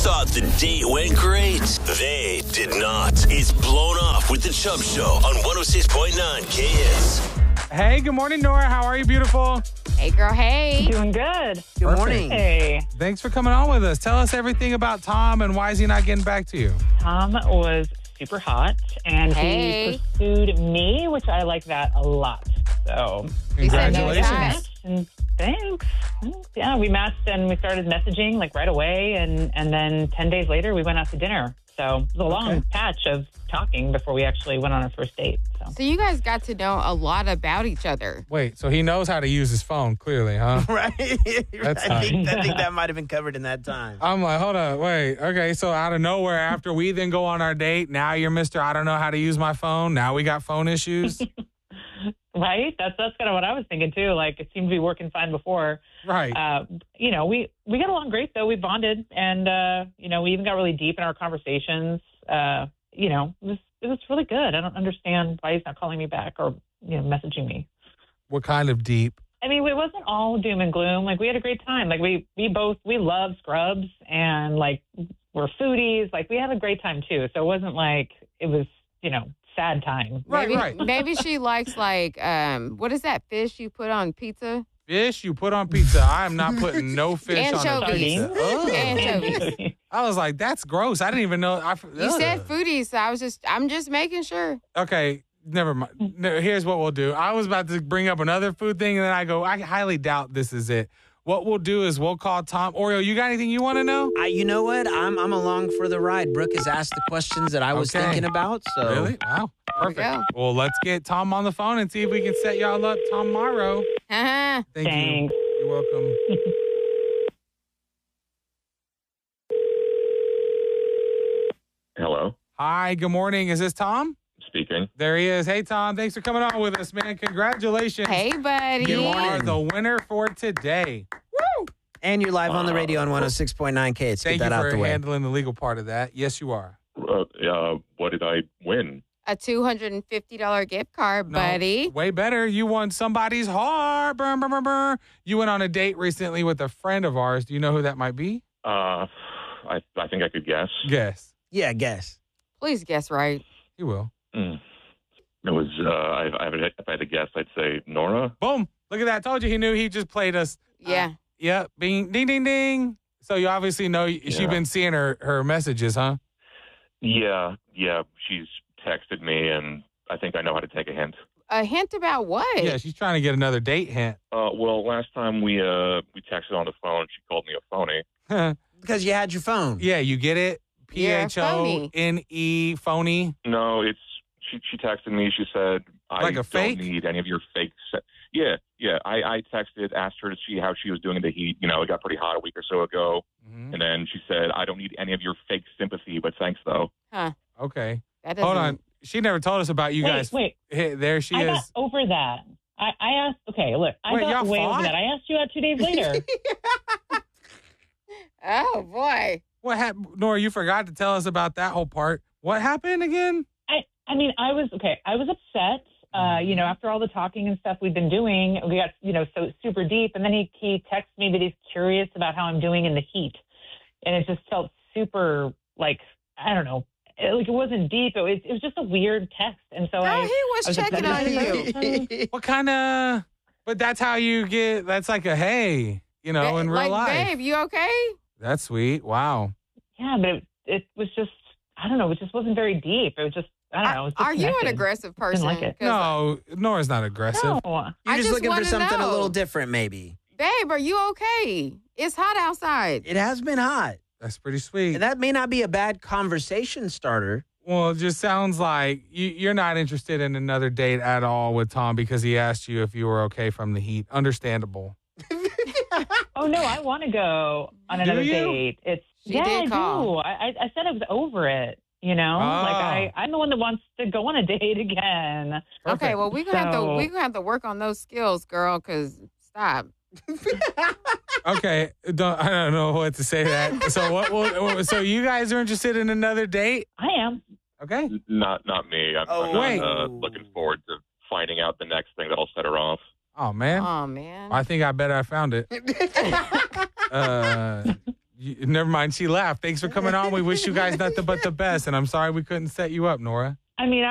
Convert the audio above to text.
thought the date went great? They did not. It's Blown Off with the Chubb Show on 106.9 KS. Hey, good morning, Nora. How are you, beautiful? Hey, girl. Hey. Doing good. Good morning. Hey. Thanks for coming on with us. Tell us everything about Tom and why is he not getting back to you? Tom was super hot, and Hey. he pursued me, which I like that a lot. So, Congratulations. Nice. and thanks. Yeah, we matched and we started messaging like right away, and then 10 days later we went out to dinner. So it was a long patch of talking before we actually went on our first date. So you guys got to know a lot about each other. Wait, so he knows how to use his phone, clearly, huh? Right. That's I think that might have been covered in that time. I'm like, hold on, wait. Okay, so out of nowhere, after we then go on our date, now you're Mr. I don't know how to use my phone. Now we got phone issues. Right? That's kind of what I was thinking too. Like it seemed to be working fine before. Right. We got along great though. We bonded, and we even got really deep in our conversations. It was really good. I don't understand why he's not calling me back or messaging me. What kind of deep? I mean, it wasn't all doom and gloom. Like we had a great time. Like we love Scrubs, and like we're foodies. Like we had a great time too. So it wasn't like it was sad time. Right. Maybe she likes what is that fish you put on pizza? Fish you put on pizza. I am not putting no fish on a Anchovies. pizza. Ugh. Anchovies. I was like, that's gross. I didn't even know. You said foodie, so I'm just making sure. Okay, never mind. No, here's what we'll do. I was about to bring up another food thing, and then I highly doubt this is it. What we'll do is we'll call Tom. Oreo, you got anything you want to know? You know what? I'm along for the ride. Brooke has asked the questions that I was Okay. thinking about. So Really? Wow. There we Perfect. go. Well, let's get Tom on the phone and see if we can set y'all up tomorrow. Uh-huh. Thank Thanks. you. You're welcome. Hello, Hi, good morning. Is this Tom? speaking. There he is. Hey, Tom. Thanks for coming on with us, man. Congratulations. Hey, buddy. You are morning. the winner for today. and you're live on the radio on 106.9 K. Let's Thank get you that out for the way. handling the legal part of that. Yes, you are. What did I win? A $250 gift card, No, buddy. way better. You won somebody's heart. Burn, burn, burn, burn. You went on a date recently with a friend of ours. Do you know who that might be? I think I could guess. Guess. Yeah, guess. Please guess right. You will. It was. If I had to guess, I'd say Nora. Boom. Look at that. I told you he knew. He just played us. Yeah. Yep. Bing, ding, ding, ding. So you obviously know she's Yeah. been seeing her messages, huh? Yeah. She's texted me, and I think I know how to take a hint. A hint about what? Yeah, she's trying to get another date hint. Well, last time we texted on the phone, she called me a phony. Because you had your phone. Yeah, you get it? You're a phony. PHONE, phony. No, it's she texted me. She said, "I Like a don't fake? need any of your fake." Yeah. I texted, asked her to see how she was doing in the heat. It got pretty hot a week or so ago, Mhm. and then she said, "I don't need any of your fake sympathy, but thanks though." Okay. That doesn't. Hold on. She never told us about you guys. Wait. Hey, there she I got is. over that. I asked. Okay, look. I Wait, got y'all way fought? over that. I asked you out 2 days later. Oh, boy. What happened? Nora, you forgot to tell us about that whole part. What happened again? I mean, I was upset. After all the talking and stuff we've been doing, we got so super deep, and then he texts me that he's curious about how I'm doing in the heat, and it just felt super like I don't know, it wasn't deep. It was just a weird text, and so Oh, I he was was checking upset on about you. it. What kind of... But that's how you get... That's like a hey, in real like, life. babe, you okay? That's sweet. Wow. Yeah, but it was just I don't know. It just wasn't very deep. It was just I don't know. It was Are you an disconnected. aggressive person? like it. 'Cause, No, Nora's not aggressive. No. You're I just just looking for wanna something a know. little different, maybe. babe, are you okay? It's hot outside. It has been hot. That's pretty sweet. And that may not be a bad conversation starter. Well, it just sounds like you're not interested in another date at all with Tom because he asked you if you were okay from the heat. Understandable. Oh no, I want to go on Do another you? date. She did I call. do. I said I was over it. Like I'm the one that wants to go on a date again. Okay, well we're gonna So- have to work on those skills, girl. Cause stop. Okay, I don't know what to say to that. So so you guys are interested in another date? I am. Okay. Not me. I'm wait. not looking forward to finding out the next thing that'll set her off. Oh man. Oh man. I think I bet I found it. Never mind. She laughed. Thanks for coming on. We wish you guys nothing but the best. And I'm sorry we couldn't set you up, Nora. I mean,